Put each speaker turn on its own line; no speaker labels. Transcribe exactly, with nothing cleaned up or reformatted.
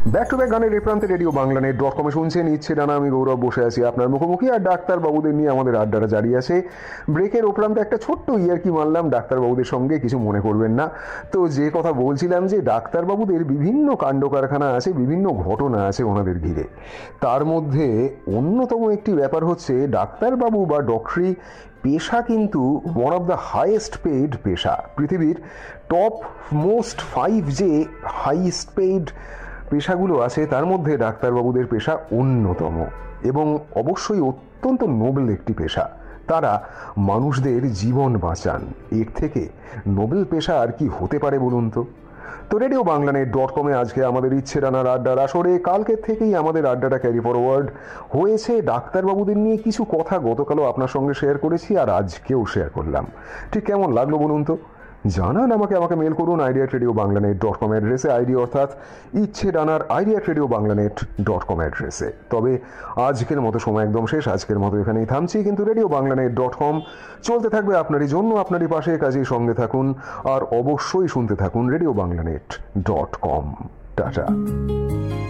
Back to back গানের এই প্রান্তে রেডিও বাংলা নেট ডট কমে শুনছেন ইচ্ছে ডানা। আমি গৌরব বসে আছি আপনার মুখোমুখি, আর ডাক্তারবাবুদের নিয়ে আমাদের আড্ডাটা জারি আছে। ব্রেকের ও প্রান্তে একটা ছোট্ট ইয়ার্কি মারলাম ডাক্তারবাবুদের সঙ্গে, কিছু মনে করবেন না। তো যে কথা বলছিলাম যে ডাক্তারবাবুদের বিভিন্ন কাণ্ড কারখানা আছে, বিভিন্ন ঘটনা আছে ওনাদের ঘিরে। তার মধ্যে অন্যতম একটি ব্যাপার হচ্ছে ডাক্তারবাবু বা ডক্টরি পেশা কিন্তু one of the highest paid পেশা। পৃথিবীর টপ মোস্ট ফাইভ যে হাইয়েস্ট পেইড পেশাগুলো আছে তার মধ্যে ডাক্তারবাবুদের পেশা অন্যতম, এবং অবশ্যই অত্যন্ত নোবেল একটি পেশা। তারা মানুষদের জীবন বাঁচান। এর থেকে নোবেল পেশা আর কি হতে পারে বলুন তো? তো রেডিও বাংলা নেট ডট কমে আজকে আমাদের ইচ্ছে রানার আড্ডার আসরে কালকের থেকেই আমাদের আড্ডাটা ক্যারি ফরওয়ার্ড হয়েছে। ডাক্তারবাবুদের নিয়ে কিছু কথা গতকালও আপনার সঙ্গে শেয়ার করেছি, আর আজকেও শেয়ার করলাম। ঠিক কেমন লাগলো বলুন তো? জানান আমাকে। আমাকে মেল করুন idea radio Bangla net dot com অ্যাড্রেসে, আইডি অর্থাৎ ইচ্ছে ডানার idea radio Bangla net dot com অ্যাড্রেসে। তবে আজকের মতো সময় একদম শেষ, আজকের মতো এখানেই থামছি, কিন্তু radio Bangla net dot com চলতে থাকবে আপনারই জন্য, আপনারই পাশে। কাজেই সঙ্গে থাকুন আর অবশ্যই শুনতে থাকুন radio Bangla net dot com. Tata.